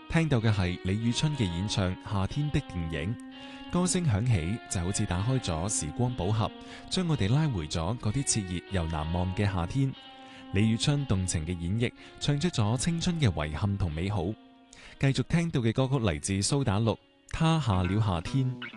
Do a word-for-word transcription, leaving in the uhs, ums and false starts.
聽到嘅係李宇春嘅演唱《夏天的電影》，歌聲響起就好似打開咗時光寶盒，將我哋拉回咗嗰啲熾熱又難忘嘅夏天。李宇春動情嘅演繹，唱出咗青春嘅遺憾同美好。繼續聽到嘅歌曲嚟自蘇打綠，他下了夏天。